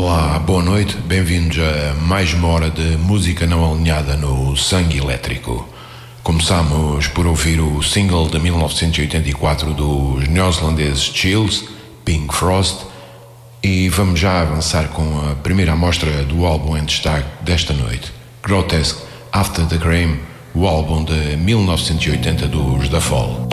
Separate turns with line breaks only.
Olá, boa noite, bem-vindos a mais uma hora de música não alinhada no Sangue Elétrico. Começamos por ouvir o single de 1984 dos neozelandeses Chills, Pink Frost, e vamos já avançar com a primeira amostra do álbum em destaque desta noite, Grotesque After the Cream, o álbum de 1980 dos The Fall.